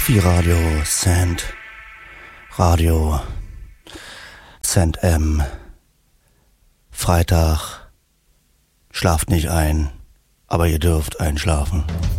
Sophie Radio, Sand, Radio, Sand M, Freitag, schlaft nicht ein, aber ihr dürft einschlafen.